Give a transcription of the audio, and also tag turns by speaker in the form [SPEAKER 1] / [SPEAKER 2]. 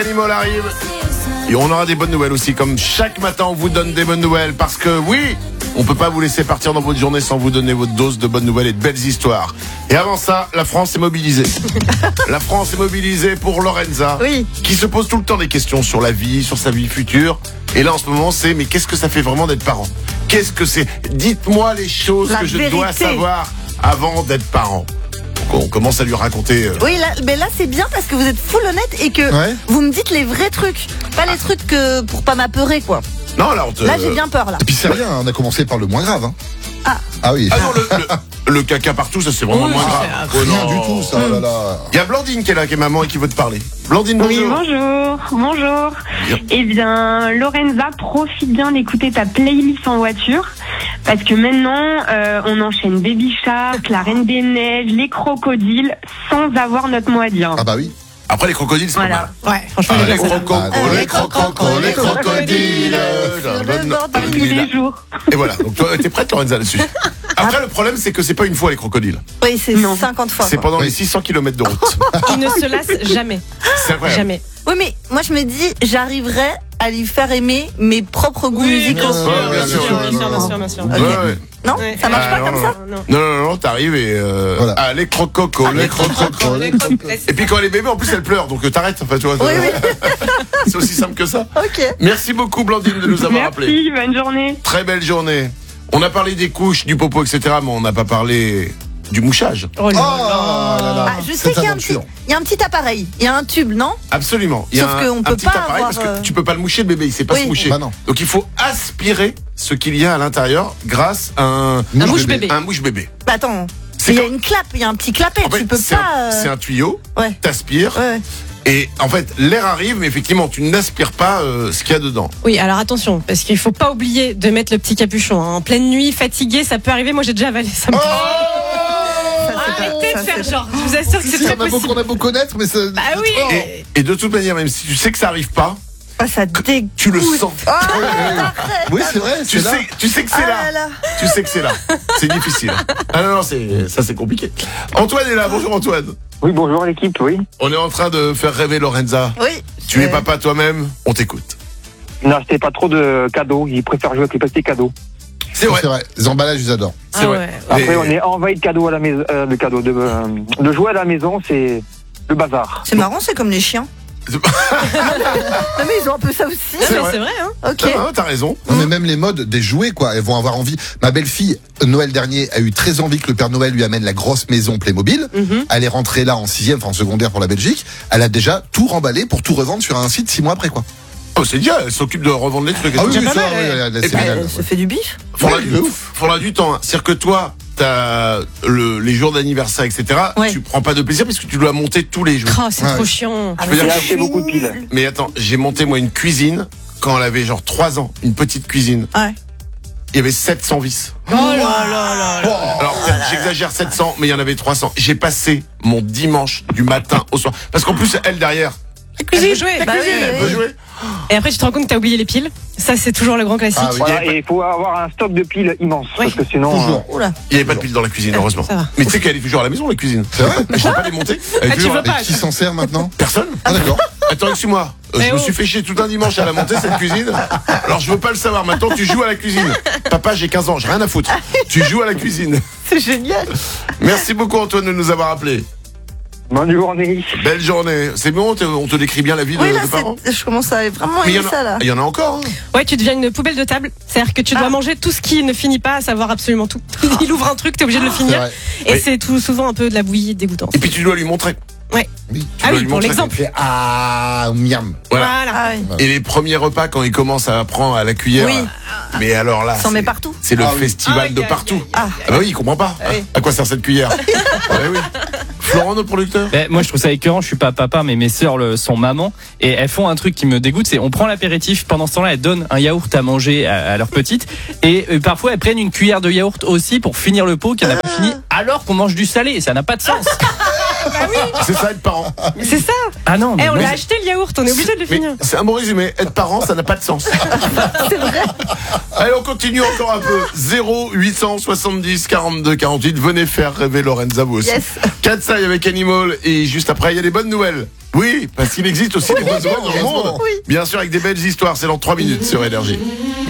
[SPEAKER 1] Animal arrive. Et on aura des bonnes nouvelles aussi. Comme chaque matin, on vous donne des bonnes nouvelles. Parce que oui, on peut pas vous laisser partir dans votre journée sans vous donner votre dose de bonnes nouvelles et de belles histoires. Et avant ça, la France est mobilisée. La France est mobilisée pour Lorenza.
[SPEAKER 2] Oui.
[SPEAKER 1] Qui se pose tout le temps des questions sur la vie, sur sa vie future. Et là, en ce moment, c'est mais qu'est-ce que ça fait vraiment d'être parent? Qu'est-ce que c'est? Dites-moi les choses que je dois savoir avant d'être parent. On commence à lui raconter.
[SPEAKER 2] Oui, là c'est bien parce que vous êtes full honnête et que vous me dites les vrais trucs. Pas les trucs que pour pas m'apeurer, quoi.
[SPEAKER 1] Non, là,
[SPEAKER 2] là j'ai bien peur, là.
[SPEAKER 3] Et puis c'est rien, on a commencé par le moins grave. Hein. Ah oui.
[SPEAKER 1] Ah non, le caca partout, ça c'est vraiment moins grave.
[SPEAKER 3] Rien du tout, ça. Oh là là.
[SPEAKER 1] Il y a Blandine qui est là, qui est maman et qui veut te parler. Blandine, bonjour.
[SPEAKER 4] Oui, bonjour.
[SPEAKER 1] Bien.
[SPEAKER 4] Eh bien, Lorenza, profite bien d'écouter ta playlist en voiture. Parce que maintenant, on enchaîne Baby Shark, La Reine des Neiges, les crocodiles, sans avoir notre mot à dire.
[SPEAKER 3] Ah bah oui.
[SPEAKER 1] Après les crocodiles, c'est pas mal.
[SPEAKER 2] Ouais, franchement,
[SPEAKER 1] Les crocodiles.
[SPEAKER 4] Tous les jours.
[SPEAKER 1] Et voilà, donc toi, t'es prête, Lorenza, là-dessus. Après, le problème, c'est que c'est pas une fois les crocodiles.
[SPEAKER 2] Oui, c'est 50 fois.
[SPEAKER 1] C'est
[SPEAKER 2] quoi.
[SPEAKER 1] pendant les 600 km de route.
[SPEAKER 5] Il ne se lasse jamais.
[SPEAKER 1] C'est incroyable.
[SPEAKER 5] Jamais.
[SPEAKER 2] Oui, mais moi je me dis, j'arriverai à lui faire aimer mes propres goûts musicaux.
[SPEAKER 1] bien sûr.
[SPEAKER 2] Ok.
[SPEAKER 1] Ouais.
[SPEAKER 2] Non,
[SPEAKER 5] Ouais.
[SPEAKER 2] ça marche pas
[SPEAKER 1] non,
[SPEAKER 2] comme
[SPEAKER 1] non.
[SPEAKER 2] ça.
[SPEAKER 1] Non, t'arrives et
[SPEAKER 3] Voilà.
[SPEAKER 1] les crococos, les crococos. Et puis quand elle est bébé, en plus elle pleure, donc t'arrêtes. Enfin, tu vois,
[SPEAKER 2] Oui.
[SPEAKER 1] c'est aussi simple que ça.
[SPEAKER 2] Ok.
[SPEAKER 1] Merci beaucoup, Blandine, de nous avoir appelés.
[SPEAKER 4] Merci, bonne journée.
[SPEAKER 1] Très belle journée. On a parlé des couches, du popo, etc., mais on n'a pas parlé du mouchage.
[SPEAKER 5] Oh
[SPEAKER 3] Oh
[SPEAKER 5] là
[SPEAKER 3] là là.
[SPEAKER 2] Ah, je sais qu'il y a un petit appareil, il y a un tube, non?
[SPEAKER 1] Absolument. Il y a
[SPEAKER 2] Sauf
[SPEAKER 1] un,
[SPEAKER 2] qu'on
[SPEAKER 1] un
[SPEAKER 2] peut
[SPEAKER 1] petit
[SPEAKER 2] pas
[SPEAKER 1] appareil
[SPEAKER 2] avoir,
[SPEAKER 1] parce que tu peux pas le moucher, le bébé, il sait pas
[SPEAKER 2] Oui.
[SPEAKER 1] se moucher.
[SPEAKER 3] Bah non.
[SPEAKER 1] Donc il faut aspirer ce qu'il y a à l'intérieur grâce à un
[SPEAKER 5] mouche-bébé.
[SPEAKER 1] un mouche-bébé.
[SPEAKER 2] Bah attends,
[SPEAKER 1] C'est
[SPEAKER 2] il y a
[SPEAKER 1] quand-
[SPEAKER 2] une clappe, il y a un petit clapet,
[SPEAKER 1] En fait,
[SPEAKER 2] tu peux
[SPEAKER 1] c'est
[SPEAKER 2] pas.
[SPEAKER 1] c'est un tuyau,
[SPEAKER 2] Ouais.
[SPEAKER 1] t'aspires,
[SPEAKER 2] Ouais.
[SPEAKER 1] et en fait l'air arrive, mais effectivement tu n'aspires pas ce qu'il y a dedans.
[SPEAKER 5] Oui, alors attention, parce qu'il faut pas oublier de mettre le petit capuchon. Hein. En pleine nuit, fatigué, ça peut arriver. Moi, j'ai déjà avalé ça. Arrêtez de
[SPEAKER 2] Ça,
[SPEAKER 5] faire
[SPEAKER 2] c'est-
[SPEAKER 5] genre. Je vous assure que c'est
[SPEAKER 3] Si,
[SPEAKER 5] très
[SPEAKER 3] on a beau
[SPEAKER 5] possible.
[SPEAKER 3] connaître, mais ça.
[SPEAKER 5] Bah oui.
[SPEAKER 1] Et de toute manière, même si tu sais que ça arrive pas,
[SPEAKER 2] Ah, ça dégoûte.
[SPEAKER 1] tu le sens.
[SPEAKER 3] Oui, c'est vrai,
[SPEAKER 1] Tu
[SPEAKER 3] c'est là.
[SPEAKER 1] sais que c'est
[SPEAKER 2] Ah
[SPEAKER 1] là.
[SPEAKER 2] là.
[SPEAKER 1] Tu sais que c'est là. C'est difficile. Ah non, c'est compliqué. Antoine est là. Bonjour Antoine.
[SPEAKER 6] Oui, bonjour l'équipe, oui.
[SPEAKER 1] On est en train de faire rêver Lorenza.
[SPEAKER 2] Oui.
[SPEAKER 1] Tu es papa toi-même, on t'écoute.
[SPEAKER 6] N'achetez pas trop de cadeaux, ils préfèrent jouer avec les petits cadeaux.
[SPEAKER 1] C'est vrai.
[SPEAKER 3] C'est vrai. Les emballages, ils adorent.
[SPEAKER 1] C'est vrai.
[SPEAKER 5] Ouais.
[SPEAKER 6] Après,
[SPEAKER 1] Mais-
[SPEAKER 6] on est envahi de cadeaux à la maison, de jouer à la maison, c'est le bazar.
[SPEAKER 2] C'est marrant, c'est comme les chiens. Non, mais ils ont un peu ça aussi.
[SPEAKER 5] Non,
[SPEAKER 1] C'est
[SPEAKER 5] mais
[SPEAKER 1] vrai.
[SPEAKER 5] c'est vrai, hein.
[SPEAKER 2] Ok.
[SPEAKER 1] Ah, t'as raison.
[SPEAKER 3] Non, mais même les modes des jouets, quoi, elles vont avoir envie. Ma belle-fille, Noël dernier, a eu très envie que le Père Noël lui amène la grosse maison Playmobil. Elle est rentrée là en 6e, enfin en secondaire pour la Belgique. Elle a déjà tout remballé pour tout revendre sur un site 6 mois après, quoi.
[SPEAKER 1] Oh, c'est bien, elle s'occupe de revendre les trucs. et
[SPEAKER 3] Ah
[SPEAKER 1] tout.
[SPEAKER 3] oui,
[SPEAKER 5] déjà
[SPEAKER 3] mais
[SPEAKER 5] pas
[SPEAKER 3] ça,
[SPEAKER 5] mal,
[SPEAKER 3] oui,
[SPEAKER 5] ouais.
[SPEAKER 3] c'est
[SPEAKER 1] puis,
[SPEAKER 3] génial.
[SPEAKER 2] Elle se fait du bif.
[SPEAKER 1] Faudra du temps. Hein. C'est-à-dire que toi, t'as les jours d'anniversaire, etc.
[SPEAKER 2] Ouais.
[SPEAKER 1] Tu prends pas de plaisir parce que tu dois monter tous les jours.
[SPEAKER 5] Oh, c'est
[SPEAKER 3] Ouais.
[SPEAKER 5] trop chiant.
[SPEAKER 2] Ah,
[SPEAKER 1] veux dire
[SPEAKER 6] Il
[SPEAKER 1] que
[SPEAKER 6] a acheté beaucoup de piles.
[SPEAKER 1] Mais attends, j'ai monté moi une cuisine quand elle avait genre 3 ans, une petite cuisine.
[SPEAKER 2] Ouais.
[SPEAKER 1] Il y avait 700 vis.
[SPEAKER 5] Oh là là là.
[SPEAKER 1] Alors peut-être j'exagère 700, mais il y en avait 300. J'ai passé mon dimanche du matin au soir. Parce qu'en plus, elle derrière,
[SPEAKER 5] Elle veut jouer.
[SPEAKER 2] Bah oui,
[SPEAKER 1] elle
[SPEAKER 2] oui.
[SPEAKER 1] veut jouer.
[SPEAKER 5] Et après, tu te rends compte que t'as oublié les piles. Ça, c'est toujours le grand classique.
[SPEAKER 3] Ah oui.
[SPEAKER 6] Voilà, et il faut avoir un stock de piles immense, parce que sinon...
[SPEAKER 3] Toujours.
[SPEAKER 2] Oula.
[SPEAKER 1] Il n'y avait pas de pile dans la cuisine, heureusement.
[SPEAKER 5] Ça va.
[SPEAKER 1] Mais tu sais qu'elle est toujours à la maison, la cuisine.
[SPEAKER 3] C'est vrai?
[SPEAKER 1] Je ne pas les monter. Elle est
[SPEAKER 5] Ah, tu
[SPEAKER 1] toujours
[SPEAKER 5] veux
[SPEAKER 1] là.
[SPEAKER 5] pas?
[SPEAKER 3] Et qui s'en sert maintenant?
[SPEAKER 1] Personne.
[SPEAKER 3] Ah, d'accord.
[SPEAKER 1] Attends, excuse-moi. Je
[SPEAKER 5] Mais
[SPEAKER 1] me
[SPEAKER 5] oh.
[SPEAKER 1] suis fait chier tout un dimanche à la monter, cette cuisine. Alors je veux pas le savoir. Maintenant, tu joues à la cuisine. Papa, j'ai 15 ans, j'ai rien à foutre. Tu joues à la cuisine.
[SPEAKER 2] C'est génial.
[SPEAKER 1] Merci beaucoup, Antoine, de nous avoir appelés.
[SPEAKER 6] Bonne journée.
[SPEAKER 1] Belle journée. C'est bon, on te décrit bien la vie
[SPEAKER 2] Oui,
[SPEAKER 1] de
[SPEAKER 2] là,
[SPEAKER 1] parents.
[SPEAKER 2] je commence à vraiment
[SPEAKER 1] Mais
[SPEAKER 2] aimer ça, là.
[SPEAKER 1] il y en a encore. Hein.
[SPEAKER 5] Ouais, tu deviens une poubelle de table. C'est-à-dire que tu dois manger tout ce qui ne finit pas, à savoir absolument tout. Il ouvre un truc, t'es obligé de le
[SPEAKER 3] C'est
[SPEAKER 5] finir.
[SPEAKER 3] vrai.
[SPEAKER 5] Et
[SPEAKER 1] Oui.
[SPEAKER 5] c'est tout souvent un peu de la bouillie dégoûtante.
[SPEAKER 1] Et puis tu dois lui montrer.
[SPEAKER 5] Ouais.
[SPEAKER 3] Oui.
[SPEAKER 1] Tu
[SPEAKER 5] Ah
[SPEAKER 1] dois
[SPEAKER 5] oui,
[SPEAKER 1] lui
[SPEAKER 5] pour
[SPEAKER 1] montrer.
[SPEAKER 5] l'exemple.
[SPEAKER 3] Fait, ah, miam.
[SPEAKER 1] Voilà.
[SPEAKER 5] Voilà.
[SPEAKER 2] Ah oui.
[SPEAKER 1] Et les premiers repas, quand il commence à prendre à la cuillère.
[SPEAKER 2] Oui.
[SPEAKER 1] Mais alors là.
[SPEAKER 2] S'en met
[SPEAKER 1] c'est-
[SPEAKER 2] partout.
[SPEAKER 1] C'est le
[SPEAKER 3] Ah oui.
[SPEAKER 1] festival
[SPEAKER 5] Ah,
[SPEAKER 1] de
[SPEAKER 5] oui,
[SPEAKER 1] partout.
[SPEAKER 5] oui,
[SPEAKER 2] Ah.
[SPEAKER 1] Ah bah oui, il comprend pas.
[SPEAKER 2] Oui.
[SPEAKER 1] À quoi sert cette cuillère? Oui. Florent, notre producteur.
[SPEAKER 7] Ben, moi, je trouve ça écœurant. Je suis pas papa, mais mes sœurs sont maman et elles font un truc qui me dégoûte. C'est on prend l'apéritif. Pendant ce temps-là, elles donnent un yaourt à manger à leur petite et parfois elles prennent une cuillère de yaourt aussi pour finir le pot qui n'a pas fini. Alors qu'on mange du salé, ça n'a pas de sens.
[SPEAKER 1] C'est ça être parent.
[SPEAKER 5] C'est ça.
[SPEAKER 7] Ah non.
[SPEAKER 5] Eh,
[SPEAKER 7] mais
[SPEAKER 5] on
[SPEAKER 7] moi,
[SPEAKER 5] l'a acheté le yaourt, on est obligé de le
[SPEAKER 1] Mais
[SPEAKER 5] finir.
[SPEAKER 1] c'est un bon résumé. Être parent, ça n'a pas de sens.
[SPEAKER 2] C'est vrai.
[SPEAKER 1] Allez, on continue encore un peu. 0870 42 48. Venez faire rêver Lorenza vous aussi.
[SPEAKER 2] Yes.
[SPEAKER 1] Katsai avec Animal. Et juste après, il y a des bonnes nouvelles. Oui, parce qu'il existe aussi des oiseaux dans le monde.
[SPEAKER 2] Oui.
[SPEAKER 1] Bien sûr, avec des belles histoires, c'est dans 3 minutes sur Énergie.